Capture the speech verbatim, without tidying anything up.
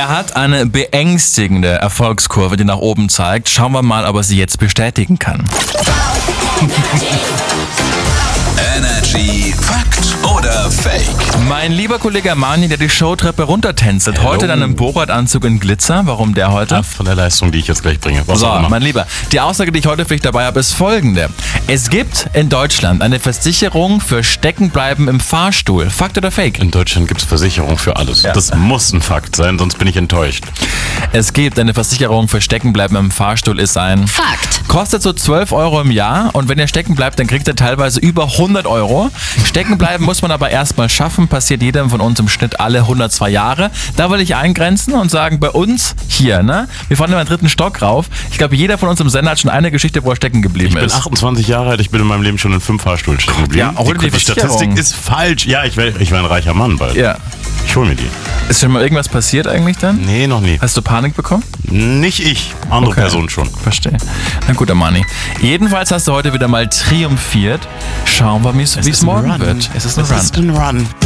Er hat eine beängstigende Erfolgskurve, die nach oben zeigt. Schauen wir mal, ob er sie jetzt bestätigen kann. Energy Fakt oder Fake? Mein lieber Kollege Mani, der die Showtreppe runtertänzelt, Hello. heute in einem Borat-Anzug in Glitzer. Warum der heute? Ja, von der Leistung, die ich jetzt gleich bringe. Was So, auch immer. mein Lieber, die Aussage, die ich heute für dich dabei habe, ist folgende. Es gibt in Deutschland eine Versicherung für Steckenbleiben im Fahrstuhl. Fakt oder Fake? In Deutschland gibt es Versicherung für alles. Ja. Das muss ein Fakt sein, sonst bin ich enttäuscht. Es gibt eine Versicherung für Steckenbleiben im Fahrstuhl, ist ein Fakt. Kostet so zwölf Euro im Jahr und wenn ihr stecken bleibt, dann kriegt ihr teilweise über hundert Euro. Stecken bleiben muss man aber erstmal schaffen, passiert jedem von uns im Schnitt alle hundertzwei Jahre. Da will ich eingrenzen und sagen, bei uns hier, ne, wir fahren immer den dritten Stock rauf. Ich glaube, jeder von uns im Sender hat schon eine Geschichte, wo er stecken geblieben Ich bin ist. achtundzwanzig Jahre alt, ich bin in meinem Leben schon in fünf Fahrstühlen stecken geblieben. Ja, hol dir die, die die Statistik Versicherung. ist falsch. Ja, ich wäre ich wär ein reicher Mann bald. Ja. Ich hol mir die. Ist schon mal irgendwas passiert eigentlich dann? Nee, noch nie. Hast du Panik bekommen? Nicht ich, andere Okay. Person schon. Verstehe. Na gut, Amani. Jedenfalls hast du heute wieder mal triumphiert. Schauen wir, wie es morgen wird. Es ist ein Run. ein Run.